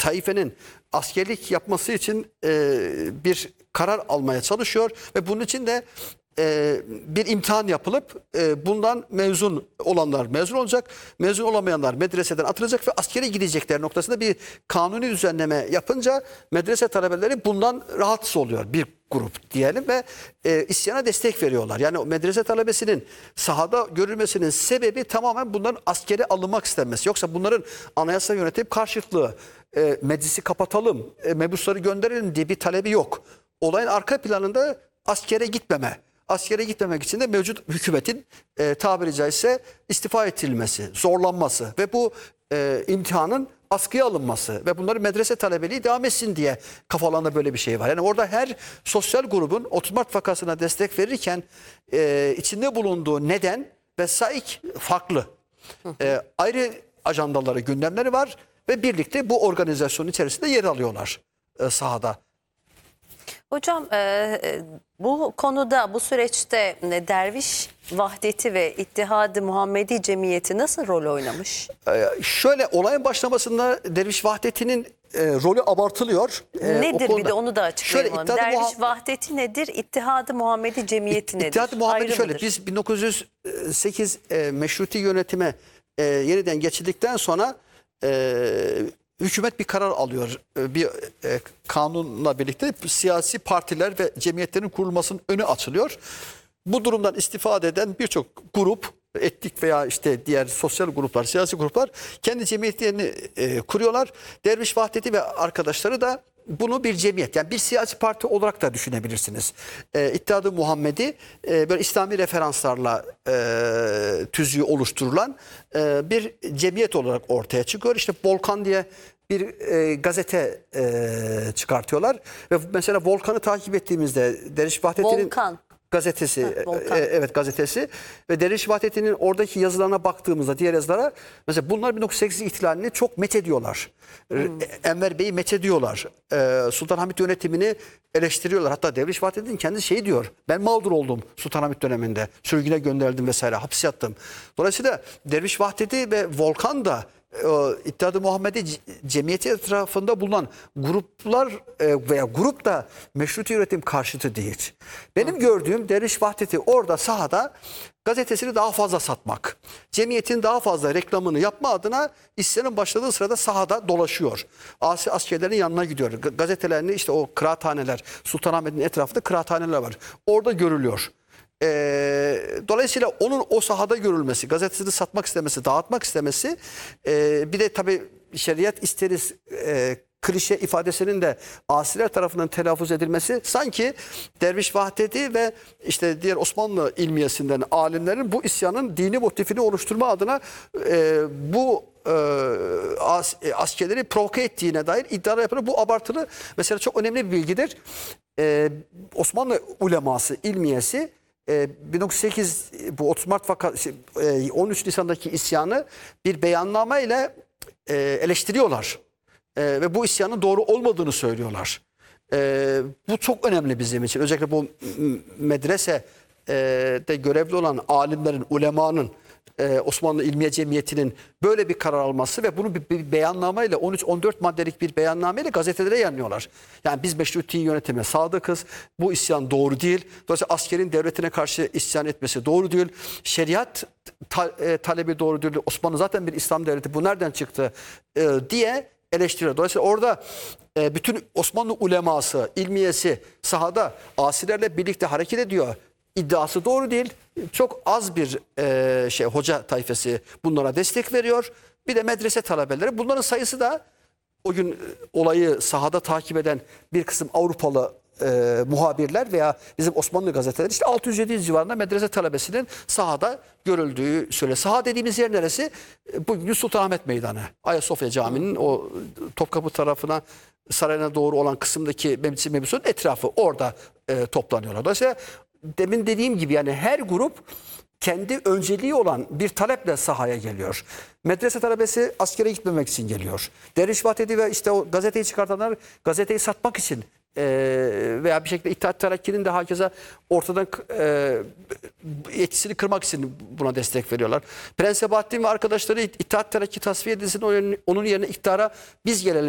taifenin askerlik yapması için bir karar almaya çalışıyor ve bunun için de bir imtihan yapılıp bundan mezun olanlar mezun olacak, mezun olamayanlar medreseden atılacak ve askere gidecekler noktasında bir kanuni düzenleme yapınca medrese talebeleri bundan rahatsız oluyor, bir grup diyelim, ve isyana destek veriyorlar. Yani o medrese talebesinin sahada görülmesinin sebebi tamamen bunların askere alınmak istenmesi. Yoksa bunların anayasa yönetim karşıtlığı, meclisi kapatalım, mebusları gönderelim diye bir talebi yok. Olayın arka planında askere gitmeme. Askere gitmemek için de mevcut hükümetin tabiri caizse istifa ettirilmesi, zorlanması ve bu imtihanın askıya alınması ve bunların medrese talebeliği devam etsin diye kafalarında böyle bir şey var. Yani orada her sosyal grubun 30 Mart vakasına destek verirken içinde bulunduğu neden ve saik farklı. Ayrı ajandaları, gündemleri var ve birlikte bu organizasyonun içerisinde yer alıyorlar sahada. Hocam bu konuda, bu süreçte Derviş Vahdeti ve İttihad-ı Muhammedi Cemiyeti nasıl rol oynamış? Şöyle, olayın başlamasında Derviş Vahdeti'nin rolü abartılıyor. Nedir bir de onu da açıklayalım. Şöyle, Derviş Vahdeti nedir? İttihad-ı Muhammedi Cemiyeti nedir? İttihad-ı Muhammedi Ayrı şöyle, mıdır? biz 1908 meşruti yönetime yeniden geçildikten sonra hükümet bir karar alıyor. Bir kanunla birlikte siyasi partiler ve cemiyetlerin kurulmasının önü açılıyor. Bu durumdan istifade eden birçok grup, etnik veya işte diğer sosyal gruplar, siyasi gruplar kendi cemiyetlerini kuruyorlar. Derviş Vahdeti ve arkadaşları da bunu bir cemiyet, yani bir siyasi parti olarak da düşünebilirsiniz. İttihad-ı Muhammedi böyle İslami referanslarla tüzüğü oluşturulan bir cemiyet olarak ortaya çıkıyor. İşte Volkan diye bir gazete çıkartıyorlar ve mesela Volkan'ı takip ettiğimizde Derviş Vahdeti'nin gazetesi, evet, gazetesi ve Derviş Vahdeti'nin oradaki yazılarına baktığımızda, diğer yazılara, mesela bunlar 1908 ihtilalini çok methediyorlar. Enver Bey'i methediyorlar. Sultanahmet yönetimini eleştiriyorlar. Hatta Derviş Vahdeti'nin kendisi şey diyor: ben mağdur oldum Sultanahmet döneminde. Sürgüne gönderildim vesaire, hapis yattım. Dolayısıyla Derviş Vahdeti ve Volkan da İttihad-ı Muhammedi Cemiyeti etrafında bulunan gruplar veya grup da meşruti yönetim karşıtı değil. Benim gördüğüm Derviş Vahdeti orada sahada gazetesini daha fazla satmak, cemiyetin daha fazla reklamını yapma adına isyanın başladığı sırada sahada dolaşıyor. Askerlerin yanına gidiyor. Gazetelerini, işte o kıraathaneler, Sultanahmet'in etrafında kıraathaneler var. Orada görülüyor. Dolayısıyla onun o sahada görülmesi, gazetesini satmak istemesi, dağıtmak istemesi, bir de tabii şeriat isteriz klişe ifadesinin de asiler tarafından telaffuz edilmesi, sanki Derviş Vahdeti ve işte diğer Osmanlı ilmiyesinden alimlerin bu isyanın dini motifini oluşturma adına bu askerleri provoke ettiğine dair iddialar yapılır. Bu abartılı. Mesela çok önemli bir bilgidir. Osmanlı uleması, ilmiyesi 1908 bu 30 Mart 13 Nisan'daki isyanı bir beyanname ile eleştiriyorlar. Ve bu isyanın doğru olmadığını söylüyorlar. Bu çok önemli bizim için. Özellikle bu medresede görevli olan alimlerin, ulemanın, Osmanlı İlmiye Cemiyeti'nin böyle bir karar alması ve bunu bir beyannameyle, 13-14 maddelik bir beyannameyle gazetelere yayınlıyorlar. Yani biz meşruti yönetime sadıkız, bu isyan doğru değil. Dolayısıyla askerin devletine karşı isyan etmesi doğru değil. Şeriat talebi doğru değil. Osmanlı zaten bir İslam devleti, bu nereden çıktı diye eleştiriyor. Dolayısıyla orada bütün Osmanlı uleması, ilmiyesi sahada asilerle birlikte hareket ediyor. İddiası doğru değil. Çok az bir hoca tayfesi bunlara destek veriyor. Bir de medrese talebeleri. Bunların sayısı da o gün olayı sahada takip eden bir kısım Avrupalı muhabirler veya bizim Osmanlı gazeteleri, işte 600-700 civarında medrese talebesinin sahada görüldüğü söyle. Saha dediğimiz yer neresi? Bugün Sultanahmet Meydanı. Ayasofya Camii'nin o Topkapı tarafına, sarayına doğru olan kısımdaki mebusun etrafı, orada toplanıyorlar. Dolayısıyla demin dediğim gibi, yani her grup kendi önceliği olan bir taleple sahaya geliyor. Medrese talebesi askere gitmemek için geliyor. Derviş Vahdeti ve işte o gazeteyi çıkartanlar gazeteyi satmak için veya bir şekilde İttihat Terakki'nin de hakeza ortadan etkisini kırmak için buna destek veriyorlar. Prens Sabahattin ve arkadaşları İttihat Terakki tasfiye edilsin, onun yerine iktidara biz gelelim